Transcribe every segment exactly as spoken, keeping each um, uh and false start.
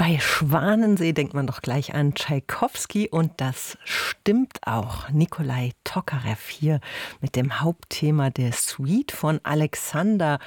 Bei Schwanensee denkt man doch gleich an Tschaikowski und das stimmt auch. Nikolai Tokarew hier mit dem Hauptthema der Suite von Alexander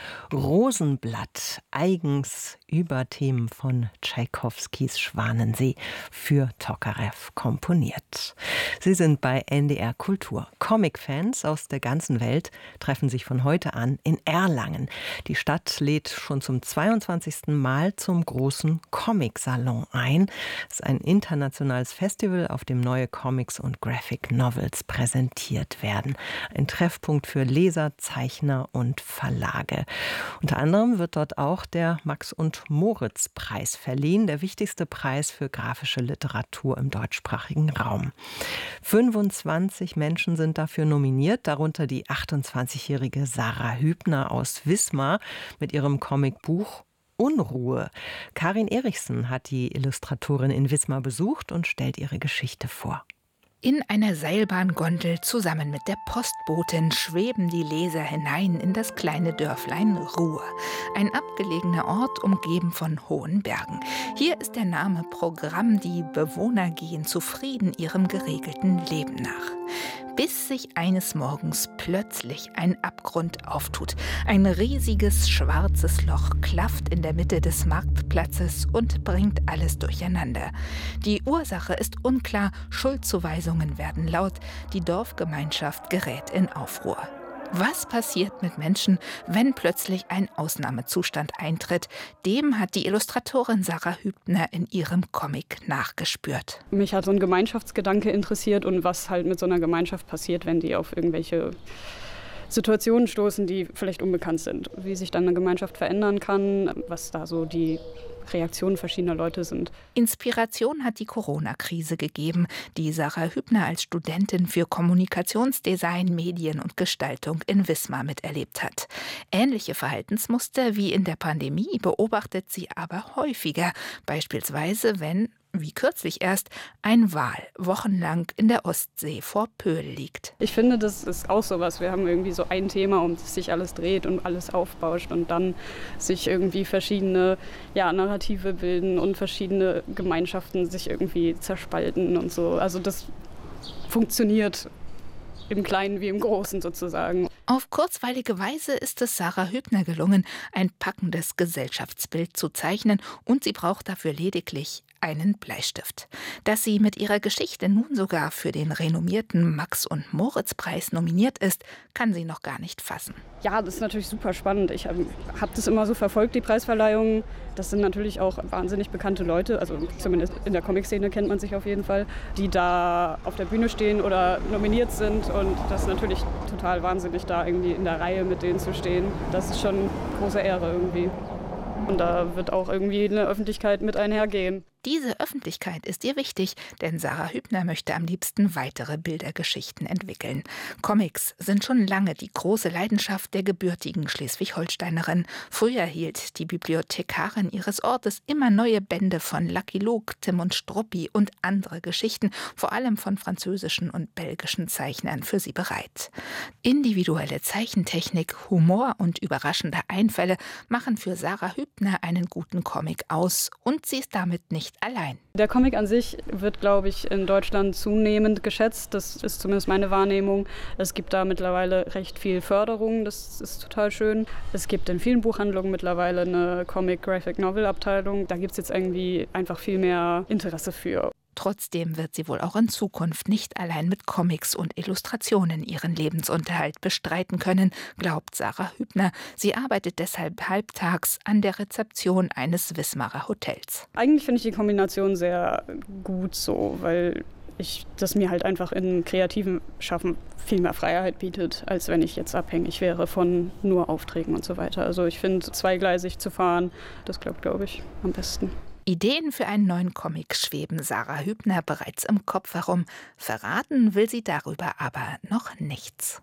Rosenblatt, eigens über Themen von Tschaikowskis Schwanensee für Tokarew komponiert. Sie sind bei N D R Kultur. Comic-Fans aus der ganzen Welt treffen sich von heute an in Erlangen. Die Stadt lädt schon zum zweiundzwanzigsten Mal zum großen Comic-Salon ein. Es ist ein internationales Festival, auf dem neue Comics und Graphic Novels präsentiert werden. Ein Treffpunkt für Leser, Zeichner und Verlage. Unter anderem wird dort auch der Max- und Moritz-Preis verliehen, der wichtigste Preis für grafische Literatur im deutschsprachigen Raum. fünfundzwanzig Menschen sind dafür nominiert, darunter die achtundzwanzigjährige Sarah Hübner aus Wismar mit ihrem Comicbuch Unruhe. Karin Erichsen hat die Illustratorin in Wismar besucht und stellt ihre Geschichte vor. In einer Seilbahngondel zusammen mit der Postbotin schweben die Leser hinein in das kleine Dörflein Ruhe. Ein abgelegener Ort, umgeben von hohen Bergen. Hier ist der Name Programm. Die Bewohner gehen zufrieden ihrem geregelten Leben nach. Bis sich eines Morgens plötzlich ein Abgrund auftut. Ein riesiges schwarzes Loch klafft in der Mitte des Marktplatzes und bringt alles durcheinander. Die Ursache ist unklar, Schuldzuweisungen werden laut, die Dorfgemeinschaft gerät in Aufruhr. Was passiert mit Menschen, wenn plötzlich ein Ausnahmezustand eintritt? Dem hat die Illustratorin Sarah Hübner in ihrem Comic nachgespürt. Mich hat so ein Gemeinschaftsgedanke interessiert und was halt mit so einer Gemeinschaft passiert, wenn die auf irgendwelche Situationen stoßen, die vielleicht unbekannt sind. Wie sich dann eine Gemeinschaft verändern kann, was da so die Reaktionen verschiedener Leute sind. Inspiration hat die Corona-Krise gegeben, die Sarah Hübner als Studentin für Kommunikationsdesign, Medien und Gestaltung in Wismar miterlebt hat. Ähnliche Verhaltensmuster wie in der Pandemie beobachtet sie aber häufiger, beispielsweise wenn, wie kürzlich erst, ein Wal wochenlang in der Ostsee vor Pöhl liegt. Ich finde, das ist auch sowas. Wir haben irgendwie so ein Thema, um das sich alles dreht und alles aufbauscht und dann sich irgendwie verschiedene ja, Narrative bilden und verschiedene Gemeinschaften sich irgendwie zerspalten und so. Also das funktioniert im Kleinen wie im Großen sozusagen. Auf kurzweilige Weise ist es Sarah Hübner gelungen, ein packendes Gesellschaftsbild zu zeichnen, und sie braucht dafür lediglich einen Bleistift. Dass sie mit ihrer Geschichte nun sogar für den renommierten Max- und Moritz-Preis nominiert ist, kann sie noch gar nicht fassen. Ja, das ist natürlich super spannend. Ich habe hab das immer so verfolgt, die Preisverleihungen. Das sind natürlich auch wahnsinnig bekannte Leute, also zumindest in der Comic-Szene kennt man sich auf jeden Fall, die da auf der Bühne stehen oder nominiert sind. Und das ist natürlich total wahnsinnig, da irgendwie in der Reihe mit denen zu stehen. Das ist schon eine große Ehre irgendwie. Und da wird auch irgendwie eine Öffentlichkeit mit einhergehen. Diese Öffentlichkeit ist ihr wichtig, denn Sarah Hübner möchte am liebsten weitere Bildergeschichten entwickeln. Comics sind schon lange die große Leidenschaft der gebürtigen Schleswig-Holsteinerin. Früher hielt die Bibliothekarin ihres Ortes immer neue Bände von Lucky Luke, Tim und Struppi und andere Geschichten, vor allem von französischen und belgischen Zeichnern, für sie bereit. Individuelle Zeichentechnik, Humor und überraschende Einfälle machen für Sarah Hübner einen guten Comic aus, und sie ist damit nicht allein. Der Comic an sich wird, glaube ich, in Deutschland zunehmend geschätzt. Das ist zumindest meine Wahrnehmung. Es gibt da mittlerweile recht viel Förderung. Das ist total schön. Es gibt in vielen Buchhandlungen mittlerweile eine Comic-Graphic-Novel-Abteilung. Da gibt es jetzt irgendwie einfach viel mehr Interesse für. Trotzdem wird sie wohl auch in Zukunft nicht allein mit Comics und Illustrationen ihren Lebensunterhalt bestreiten können, glaubt Sarah Hübner. Sie arbeitet deshalb halbtags an der Rezeption eines Wismarer Hotels. Eigentlich finde ich die Kombination sehr gut so, weil ich das mir halt einfach in kreativen Schaffen viel mehr Freiheit bietet, als wenn ich jetzt abhängig wäre von nur Aufträgen und so weiter. Also ich finde, zweigleisig zu fahren, das klappt, glaube ich, am besten. Ideen für einen neuen Comic schweben Sarah Hübner bereits im Kopf herum. Verraten will sie darüber aber noch nichts.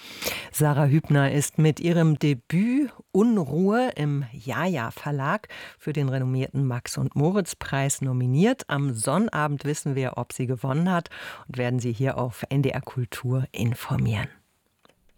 Sarah Hübner ist mit ihrem Debüt Unruhe im Jaja Verlag für den renommierten Max- und Moritz-Preis nominiert. Am Sonnabend wissen wir, ob sie gewonnen hat, und werden Sie hier auf N D R Kultur informieren.